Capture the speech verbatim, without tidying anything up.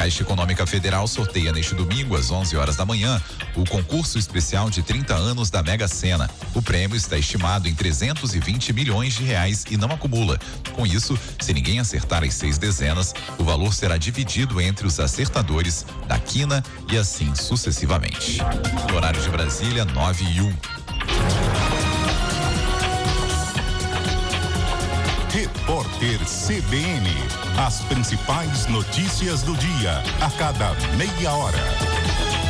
Caixa Econômica Federal sorteia neste domingo, às onze horas da manhã, o concurso especial de trinta anos da Mega Sena. O prêmio está estimado em trezentos e vinte milhões de reais e não acumula. Com isso, se ninguém acertar as seis dezenas, o valor será dividido entre os acertadores da quina e assim sucessivamente. No horário de Brasília, nove e um. Repórter C B N. As principais notícias do dia, a cada meia hora.